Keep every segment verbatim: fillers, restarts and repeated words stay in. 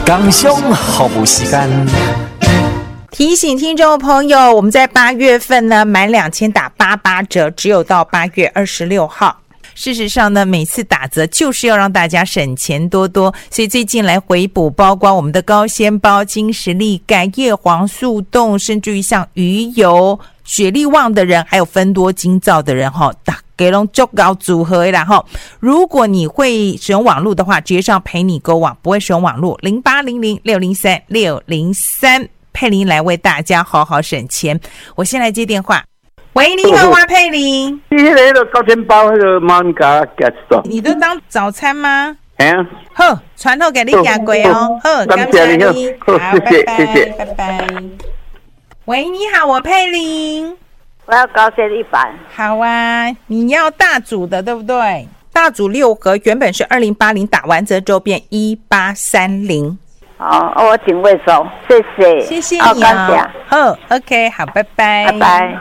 刚上好不时间。 提醒听众朋友，我们在八月份呢，满两千打八八折，只有到八月二十六号。事实上呢，每次打折就是要让大家省钱多多，所以最近来回补，包括我们的高纤包、金石力钙、叶黄素冻，甚至于像鱼油、血力旺的人，还有分多精造的人哈，大家都足够组合啦哈。如果你会使用网络的话，直接上陪你购网；不会使用网络，零八零零六零三六零三，佩玲来为大家好好省钱。我先来接电话。喂，你好啊，佩玲。 你那个高纤包那个猫你给它给它吃到？ 你都当早餐吗？ 哎呀， 好，传后给你讲过哦。好，感谢你。好，谢谢，谢谢，拜拜。喂，你好，我佩玲。 我要高纤一百。 好啊，你要大组的对不对？大组六盒，原本是二零八零，打完折之后变一八三零。 哦，我请卫收，谢谢， 谢谢你啊。好 ，OK， 好，拜拜， 拜拜。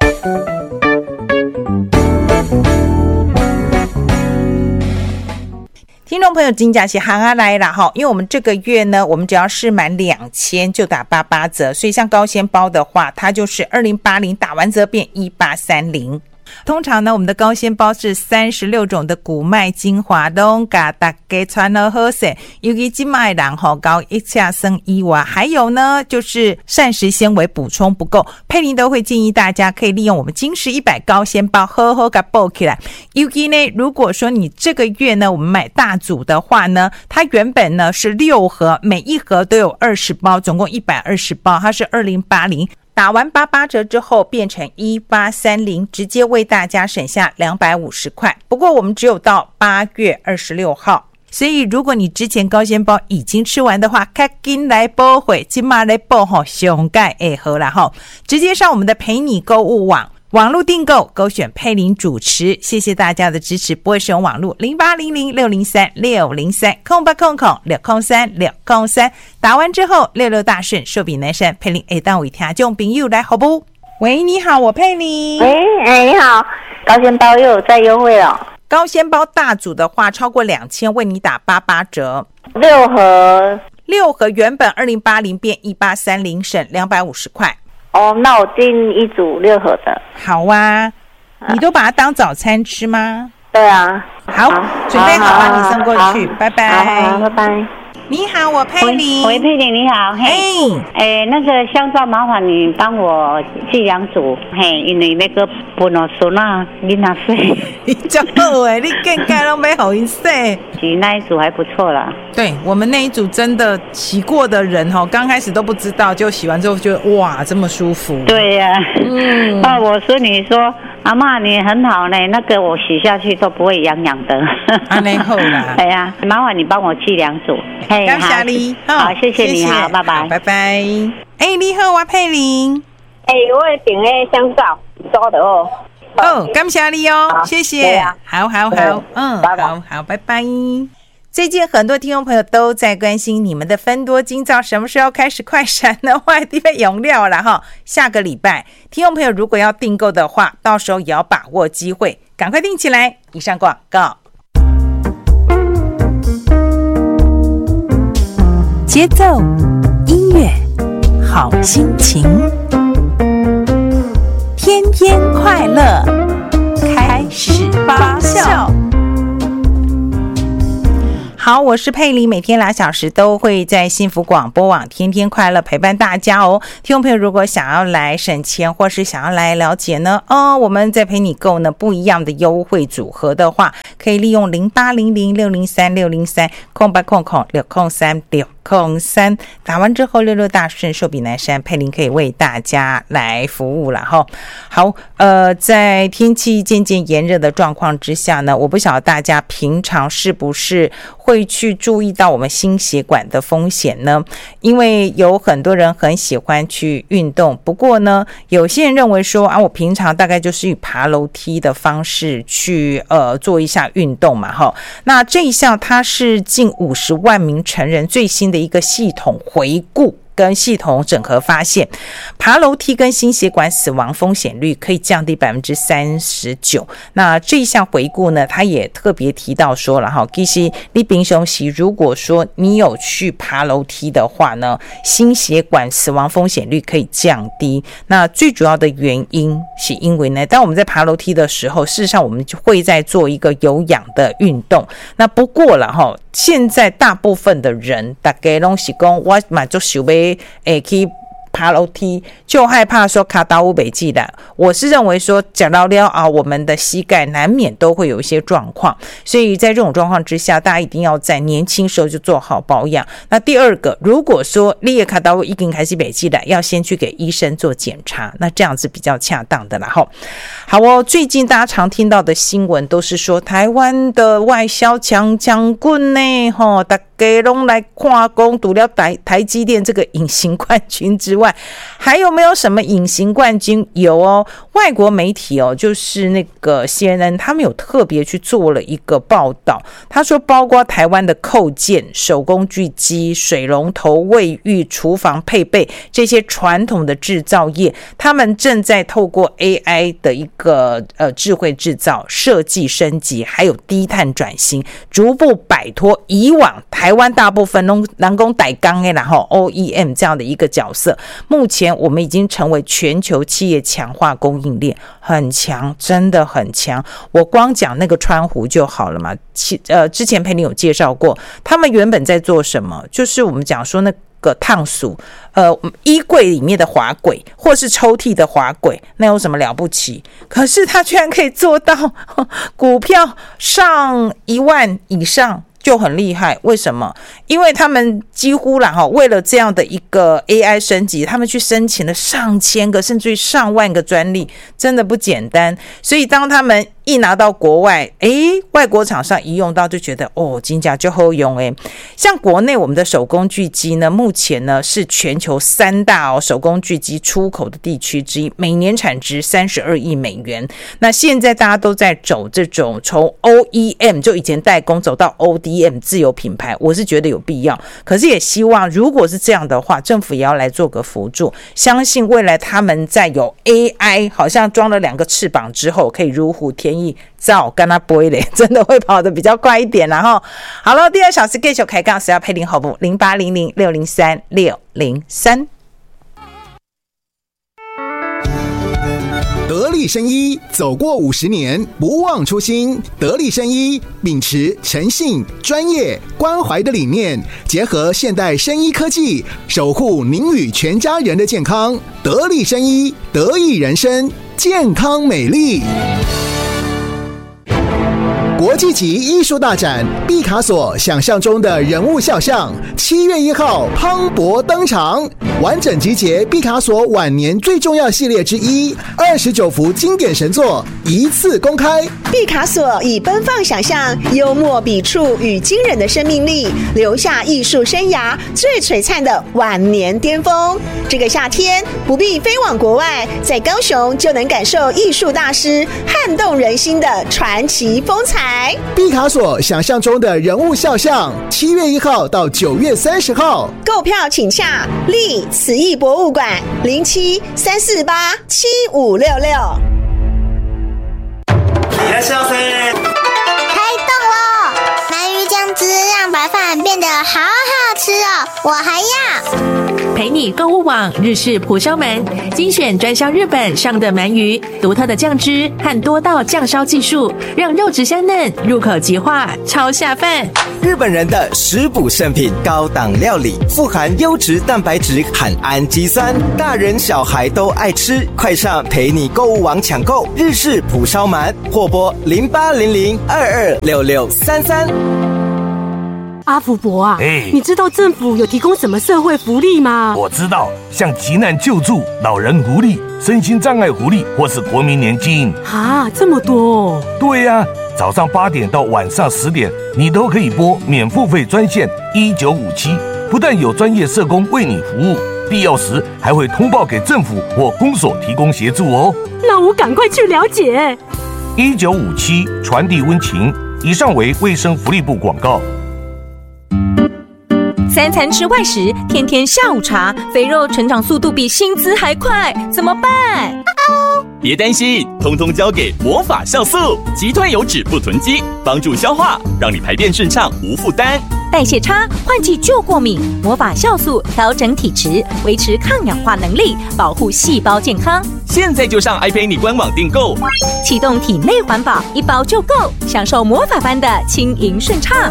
听众朋友，金假期行啊来了哈，因为我们这个月呢，我们只要是满两千就打八八折，所以像高纤包的话，它就是二零八零打完折变一八三零。通常呢，我们的高纤包是三十六种的谷麦精华，都给大家穿了好势。尤其今麦人吼高一下生一娃，还有呢就是膳食纤维补充不够，佩玲都会建议大家可以利用我们金石一百高纤包，好好给补起来。尤其呢，如果说你这个月呢，我们买大组的话呢，它原本呢是六盒，每一盒都有二十包，总共一百二十包，它是二零八零。打完八八折之后变成一八三零，直接为大家省下两百五十块。不过我们只有到八月二十六号，所以如果你之前高纤包已经吃完的话，赶紧来补回，今嘛来补吼，上盖会好啦吼，直接上我们的陪你购物网。网络订购勾选佩玲主持，谢谢大家的支持。不会使用网络，零八零零六零三六零三空八空空六空三六空三，打完之后六六大顺，寿比南山，佩玲会当为听众朋友来好不？喂，你好，我佩玲。 喂，哎，你好，高纤包又有在优惠了。 高纤包大组的话，超过两千，为你打八八折。 六盒， 六盒原本二零八零变一八三零，省两百五十块。 哦，那我订一组六盒的。 好啊，你都把它当早餐吃吗？ 对啊。 好，好准备好了，你送过去，拜拜。 好，好，拜拜。 你好，我佩玲。 喂，佩玲你好，嘿，哎，那个香皂麻烦你帮我寄两组，嘿，因为那个本来孙啊，囡仔洗， 你真好哎，你更该都没好意思。 其实那一组还不错啦。 对我们那一组真的洗过的人哈，刚开始都不知道，就洗完之后觉得哇，这么舒服。 对呀、啊，嗯，啊，我孙女说。阿嬷你很好呢，那个我洗下去都不会痒痒的。 安尼好啦。 哎呀，麻烦你帮我寄两组。 嘿，感谢你。 好，谢谢你，好，拜拜， 拜拜。哎，你好，我佩玲。 哎，我订的香皂做的哦。 哦，感谢你哦，谢谢。好好好，嗯，好好，拜拜。最近很多听众朋友都在关心你们的芬多精皂什么时候开始快闪呢？外地被用料了哈，下个礼拜，听众朋友如果要订购的话，到时候也要把握机会，赶快订起来。以上广告。节奏、音乐、好心情，天天快乐，开始发酵。好，我是佩玲，每天两小时都会在幸福广播网天天快乐陪伴大家哦。听众朋友如果想要来省钱或是想要来了解呢，哦，我们在陪你购呢不一样的优惠组合的话，可以利用零八零零六零三六零三空八空空六空三六空三，打完之后六六大顺，寿比南山，佩玲可以为大家来服务了哈。好，呃，在天气渐渐炎热的状况之下呢，我不晓得大家平常是不是会去注意到我们心血管的风险呢？因为有很多人很喜欢去运动，不过呢，有些人认为说啊，我平常大概就是以爬楼梯的方式去呃做一下运动嘛哈。那这一项它是近五十万名成人最新的一个系统回顾跟系统整合发现，爬楼梯跟心血管死亡风险率可以降低百分之三十九。那这一项回顾呢，他也特别提到说了哈，其实你平常时如果说你有去爬楼梯的话呢，心血管死亡风险率可以降低。那最主要的原因是因为呢，当我们在爬楼梯的时候，事实上我们就会在做一个有氧的运动。那不过了哈，现在大部分的人大概都是说我嘛就想要诶去爬楼梯，就害怕说卡到乌北记的。我是认为说讲到了啊，我们的膝盖难免都会有一些状况，所以在这种状况之下，大家一定要在年轻时候就做好保养。那第二个，如果说你也卡到乌已经开始北记的，要先去给医生做检查，那这样子比较恰当的啦吼。好哦，最近大家常听到的新闻都是说台湾的外销强强棍呢，吼，大家都来看讲，除了台台积电这个隐形冠军之外，还有没有什么隐形冠军？有哦，外国媒体哦，就是那个 C N N， 他们有特别去做了一个报道，他说包括台湾的扣件、手工锯机、水龙头、卫浴、厨房配备这些传统的制造业，他们正在透过 A I 的一个呃智慧制造、设计升级，还有低碳转型，逐步摆脱以往台湾大部分都人工代工的然后 O E M 这样的一个角色。目前我们已经成为全球企业强化供应链，很强，真的很强。我光讲那个川湖就好了嘛。呃，之前佩妮有介绍过，他们原本在做什么？就是我们讲说那个烫薯，呃，衣柜里面的滑轨，或是抽屉的滑轨，那有什么了不起？可是他居然可以做到呵股票上一万以上。就很厉害，为什么？因为他们几乎啦哈，为了这样的一个 A I 升级，他们去申请了上千个甚至于上万个专利，真的不简单。所以当他们一拿到国外，诶，外国厂商一用到就觉得哦，真的就好用诶。像国内我们的手工锯机呢，目前呢是全球三大哦手工锯机出口的地区之一，每年产值三十二亿美元。那现在大家都在走这种从 O E M 就以前代工走到 O D M 自有品牌，我是觉得有必要。可是也希望如果是这样的话，政府也要来做个辅助。相信未来他们在有 A I 好像装了两个翅膀之后，可以如虎添翼，照跟他不会嘞，真的会跑得比较快一点。然后好了，第二小时继续开杠，是要配零号不零八零零六零三六零三。 得力生医走过五十年，不忘初心。得力生医秉持诚信、专业、关怀的理念，结合现代生医科技，守护您与全家人的健康。得力生医，得益人生，健康美丽。国际级艺术大展毕卡索想象中的人物肖像，七月一号磅礴登场，完整集结毕卡索晚年最重要系列之一，二十九幅经典神作一次公开。 毕卡索以奔放想象、幽默笔触与惊人的生命力，留下艺术生涯最璀璨的晚年巅峰。这个夏天不必飞往国外，在高雄就能感受艺术大师撼动人心的传奇风采。 毕卡索想象中的人物肖像，七月一号到九月三十号， 购票请洽立慈艺博物馆零七三四八七五六六。 いらっしゃいませ。 开动喽！鳗鱼酱汁让白饭变得好好吃哦，我还要。 陪你购物网日式蒲烧鳗，精选专销日本上的鳗鱼，独特的酱汁和多道酱烧技术，让肉质香嫩，入口即化，超下饭。 日本人的食补圣品，高档料理，富含优质蛋白质和氨基酸，大人小孩都爱吃。快上陪你购物网抢购日式蒲烧鳗，或拨零八零零二二六六三三。 阿福伯啊， 欸， 你知道政府有提供什么社会福利吗？ 我知道，像急难救助、老人福利、身心障碍福利，或是国民年金。 啊，这么多哦！ 对呀，啊，早上八点到晚上十点，你都可以拨免付费专线一九五七，不但有专业社工为你服务，必要时还会通报给政府或公所提供协助哦。 那我赶快去了解。 一九五七传递温情。以上为卫生福利部广告。 三餐吃外食，天天下午茶，肥肉成长速度比薪资还快，怎么办？ 别担心，通通交给魔法酵素，击退油脂不囤积，帮助消化，让你排便顺畅无负担。 代谢差，换季就过敏，魔法酵素调整体质，维持抗氧化能力，保护细胞健康。 现在就上 iPay 官网订购， 启动体内环保，一包就够，享受魔法般的轻盈顺畅。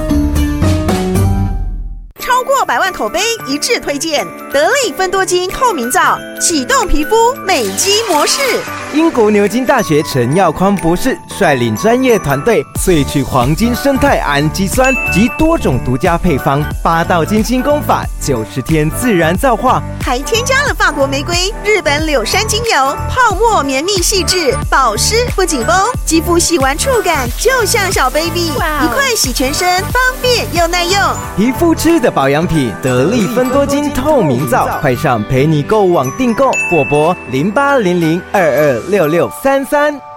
超过百万口碑一致推荐得力芬多精透明皂，启动皮肤美肌模式。 英国牛津大学陈耀匡博士率领专业团队萃取黄金生态氨基酸及多种独家配方，八道精心工法，九十天自然皂化， 还添加了法国玫瑰、日本柳杉精油，泡沫绵密细致，保湿不紧绷，肌肤洗完触感就像小 baby， 一块洗全身，方便又耐用。 皮肤吃的保养品，得力芬多精透明皂，快上陪你购物网订购，或拨零八零零二二六六三三。